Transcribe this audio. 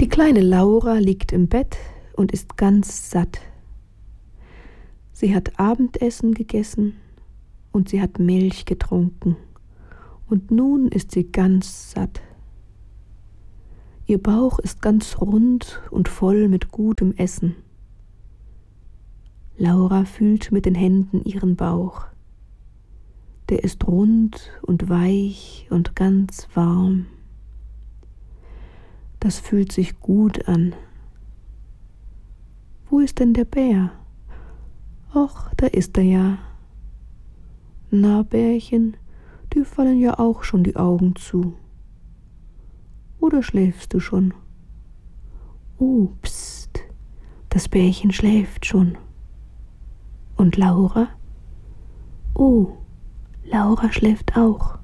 Die kleine Laura liegt im Bett und ist ganz satt. Sie hat Abendessen gegessen und sie hat Milch getrunken und nun ist sie ganz satt. Ihr Bauch ist ganz rund und voll mit gutem Essen. Laura fühlt mit den Händen ihren Bauch. Der ist rund und weich und ganz warm. Das fühlt sich gut an. Wo ist denn der Bär? Ach, da ist er ja. Na, Bärchen, dir fallen ja auch schon die Augen zu. Oder schläfst du schon? Oh, pst, das Bärchen schläft schon. Und Laura? Oh, Laura schläft auch.